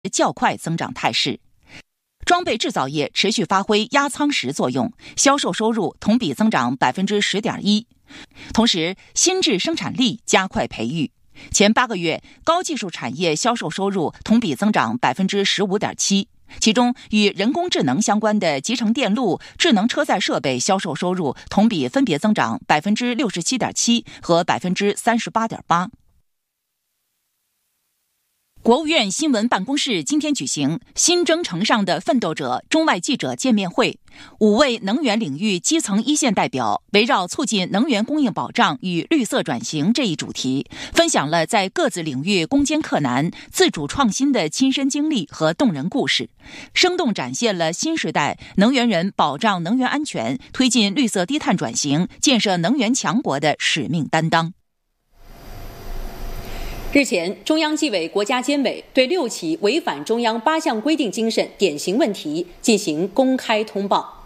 较快增长态势。装备制造业持续发挥压舱石作用，销售收入同比增长 10.1%。同时，新质生产力加快培育，前8个月高技术产业销售收入同比增长 15.7%， 其中与人工智能相关的集成电路、智能车载设备销售收入同比分别增长 67.7% 和 38.8%。国务院新闻办公室今天举行新征程上的奋斗者中外记者见面会，5位能源领域基层一线代表围绕促进能源供应保障与绿色转型这一主题，分享了在各自领域攻坚克难、自主创新的亲身经历和动人故事，生动展现了新时代能源人保障能源安全、推进绿色低碳转型、建设能源强国的使命担当。 日前，中央纪委国家监委对6起违反中央8项规定精神典型问题进行公开通报。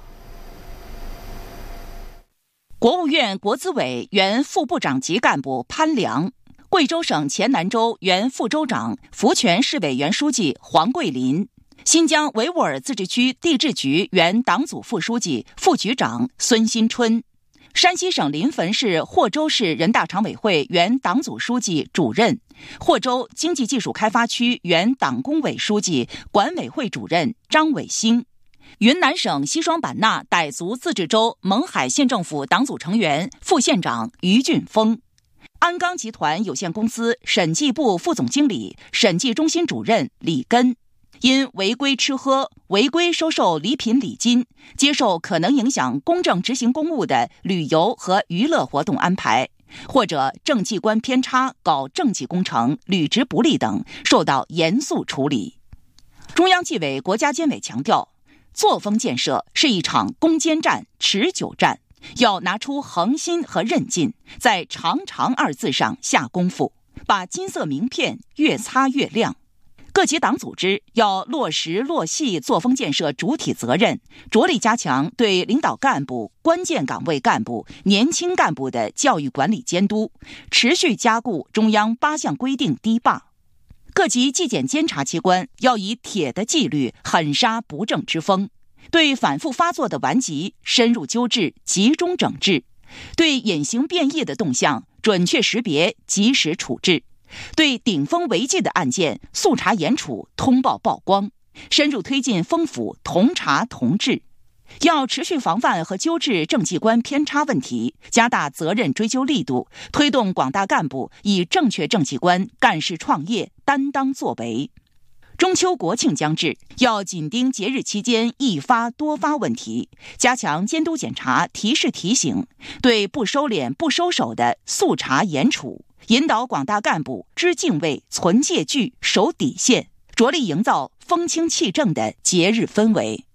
国务院国资委原副部长级干部潘良，贵州省黔南州原副州长、福泉市委原书记黄桂林，新疆维吾尔自治区地质局原党组副书记、副局长孙新春，山西省临汾市霍州市人大常委会原党组书记、主任，霍州经济技术开发区原党工委书记、管委会主任张伟兴，云南省西双版纳傣族自治州勐海县政府党组成员、副县长于俊峰，鞍钢集团有限公司审计部副总经理、审计中心主任李根，因违规吃喝、违规收受礼品礼金、接受可能影响公正执行公务的旅游和娱乐活动安排，或者政绩观偏差搞政绩工程、履职不力等，受到严肃处理。中央纪委国家监委强调，作风建设是一场攻坚战、持久战，要拿出恒心和韧劲，在长长2字上下功夫，把金色名片越擦越亮。各级党组织要落实落细作风建设主体责任，着力加强对领导干部、关键岗位干部、年轻干部的教育管理监督，持续加固中央8项规定堤坝。各级纪检监察机关要以铁的纪律狠杀不正之风，对反复发作的顽疾深入纠治、集中整治，对隐形变异的动向准确识别、及时处置，对顶风违纪的案件速查严处、通报曝光，深入推进风府同查同治。要持续防范和纠治政绩观偏差问题，加大责任追究力度，推动广大干部以正确政绩观干事创业、担当作为。中秋国庆将至，要紧盯节日期间易发多发问题，加强监督检查、提示提醒，对不收敛不收手的速查严处，引导广大干部知敬畏、存戒惧、守底线，着力营造风清气正的节日氛围。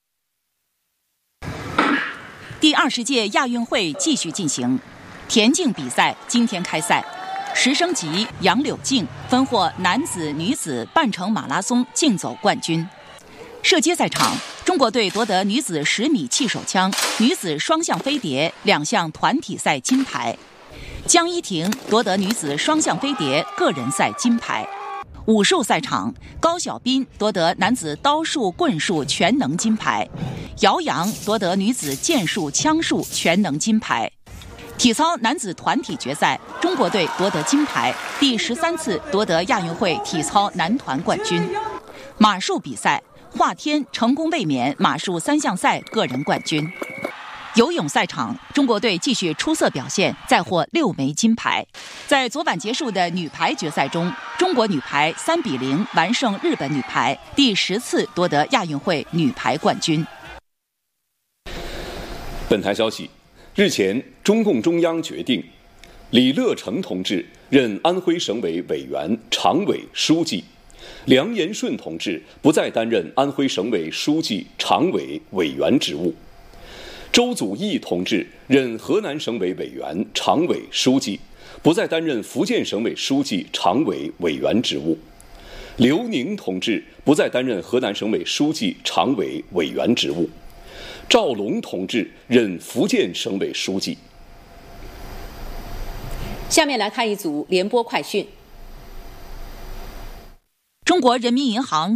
第20届亚运会继续进行，田径比赛今天开赛，10升级杨柳静分获男子、女子半程马拉松竞走冠军。射击赛场，中国队夺得女子10米气手枪、女子双向飞碟2项团体赛金牌。江一婷夺得女子双向飞碟个人赛金牌。武术赛场，高晓斌夺得男子刀术、棍术全能金牌，姚洋夺得女子剑术、枪术全能金牌。体操男子团体决赛，中国队夺得金牌，第13次夺得亚运会体操男团冠军。马术比赛，华天成功卫冕马术3项赛个人冠军。游泳赛场，中国队继续出色表现，再获6枚金牌。在昨晚结束的女排决赛中，中国女排3-0完胜日本女排，第10次夺得亚运会女排冠军。 本台消息，日前，中共中央决定，李乐成同志任安徽省委委员、常委、书记，梁延顺同志不再担任安徽省委书记、常委、委员职务。周祖义同志任河南省委委员、常委、书记，不再担任福建省委书记、常委、委员职务。刘宁同志不再担任河南省委书记、常委、委员职务。赵龙同志任福建省委书记。 下面来看一组联播快讯。 中国人民银行